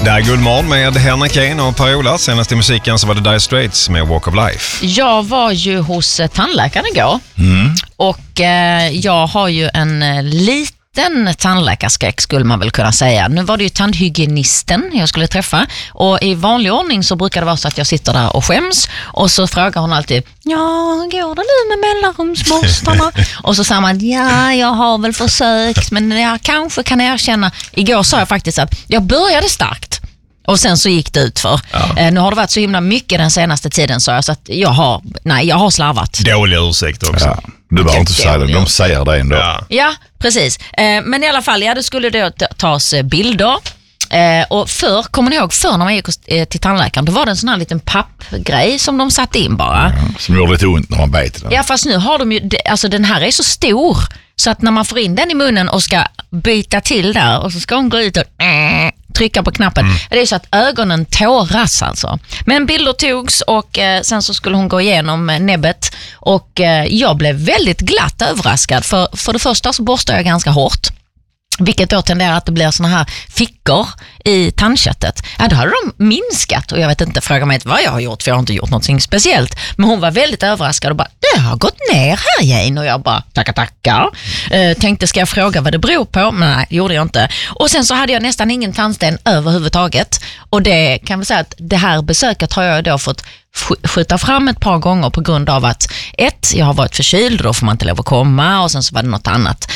Det är Guldmorgon med Henrik Kane och Per-Ola. Senast i musiken så var det Dire Straits med Walk of Life. Jag var ju hos tandläkaren igår. Och jag har ju en liten tandläkarskräck skulle man väl kunna säga. Nu var det ju tandhygienisten jag skulle träffa. Och i vanlig ordning så brukar det vara så att jag sitter där och skäms. Och så frågar hon alltid, går det nu med mellanrumsborstarna? Och så säger man, jag har väl försökt, men jag kanske kan erkänna. Igår sa jag faktiskt att jag började starkt. Och sen så gick det ut för. Nu har det varit så himla mycket den senaste tiden så att jag har slarvat. Dålig ursäkt också. Ja, du behöver inte säga det, de säger det ändå. Ja, precis. Men i alla fall, det skulle då tas bilder. Och kommer ni ihåg när man gick till tandläkaren, då var det en sån här liten pappgrej som de satte in bara. Ja, som gjorde lite ont när man bet den. Ja, fast nu har de ju, alltså den här är så stor så att när man får in den i munnen och ska byta till där och så ska hon gå ut och trycka på knappen. Det är så att ögonen tåras alltså. Men bilder togs och sen så skulle hon gå igenom näbbet och jag blev väldigt glatt överraskad för det första så borstar jag ganska hårt. Vilket då tenderar att det blir såna här fickor i tandköttet. Ja, då hade de minskat och jag vet inte, fråga mig vad jag har gjort för jag har inte gjort något speciellt. Men hon var väldigt överraskad och bara, det har gått ner här igen. Och jag bara, tackar. Tänkte, ska jag fråga vad det beror på? Men nej, gjorde jag inte. Och sen så hade jag nästan ingen tandsten överhuvudtaget. Och det kan vi säga att det här besöket har jag då fått skjuta fram ett par gånger på grund av att jag har varit förkyld, då får man inte lov att komma och sen så var det något annat.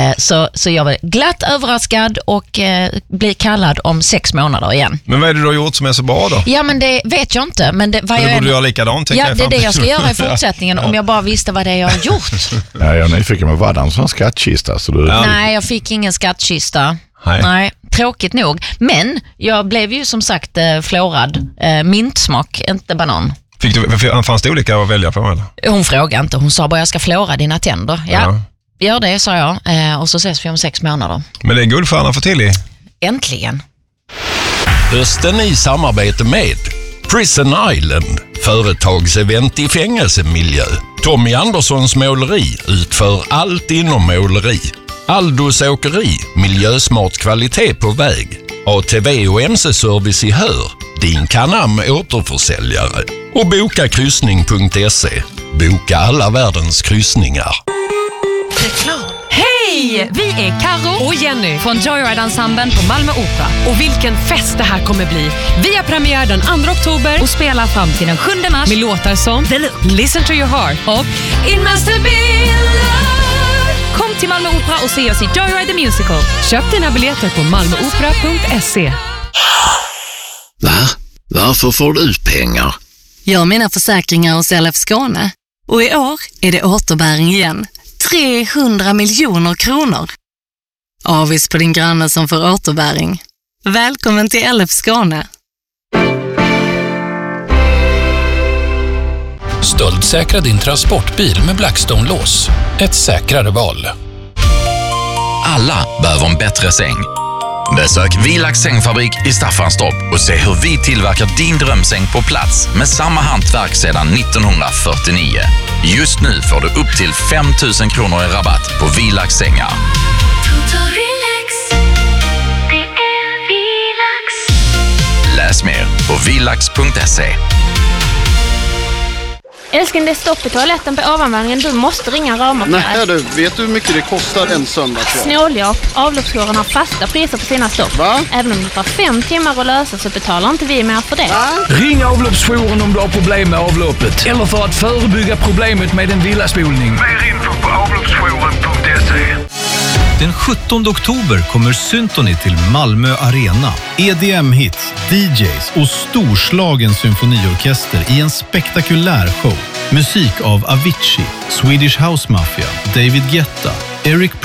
Så jag var glatt överraskad och blir kallad om 6 månader igen. Men vad är det du har gjort som är så bra då? Ja, men det vet jag inte. Men det borde du göra likadant. Ja, det är det jag ska göra i fortsättningen om jag bara visste vad det är jag har gjort. Ja, jag är nyfiken med vad det är en sån skattkista. Så du... Nej, jag fick ingen skattkista. Nej, tråkigt nog. Men jag blev ju som sagt florad. Mintsmak, inte banan. Fanns det olika att välja på? Eller? Hon frågade inte. Hon sa bara, jag ska flora dina tänder. Ja, gör det, sa jag. Och så ses vi om 6 månader. Men det är Guldstjärna för till i. Äntligen. Hösten i samarbete med Prison Island, företagsevent i fängelsemiljö. Tommy Anderssons måleri utför allt inom måleri. Aldos åkeri, miljösmart kvalitet på väg. ATV och MC-service i Hör, din Canam återförsäljare. Och bokakryssning.se. Boka alla världens kryssningar. Reklam. Hej! Vi är Karo och Jenny från Joyride-ensemblen på Malmö Opera. Och vilken fest det här kommer bli. Vi har premiär den 2 oktober och spelar fram till den 7 mars med låtar som The Look, Listen to your heart och In Master Bilder. Kom till Malmö Opera och se oss i Joyride the Musical. Köp dina biljetter på malmoopera.se. Va? Varför får du ut pengar? Jag har mina försäkringar hos LF Skåne. Och i år är det återbäring igen. 300 miljoner kronor. Avis på din granne som får återbäring. Välkommen till LF Skåne. Stöldsäkra din transportbil med Blackstone-lås. Ett säkrare val. Alla behöver en bättre säng. Besök Vilax sängfabrik i Staffanstorp och se hur vi tillverkar din drömsäng på plats med samma hantverk sedan 1949. Just nu får du upp till 5 000 kronor i rabatt på Vilax sängar. Läs mer på vilax.se. Älskling, det är stopp i toaletten på ovanvåningen. Du måste ringa rörmokare. Nej du, vet du hur mycket det kostar en söndag? Snåljåp. Avloppsjouren har fasta priser på sina stopp. Va? Även om det tar 5 timmar att lösa så betalar inte vi mer för det. Va? Ring avloppsjouren om du har problem med avloppet. Eller för att förebygga problemet med en villaspolning. Mer info på avloppsjouren.se. Den 17 oktober kommer Symphony till Malmö Arena. EDM-hits, DJs och storslagen symfoniorkester i en spektakulär show. Musik av Avicii, Swedish House Mafia, David Guetta, Eric